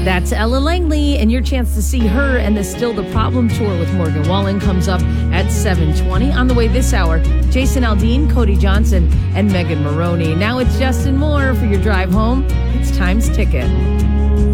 That's Ella Langley, and your chance to see her and the Still the Problem tour with Morgan Wallen comes up at 7:20. On the way this hour, Jason Aldean, Cody Johnson, and Megan Maroney. Now it's Justin Moore for your drive home. It's Time's Ticket.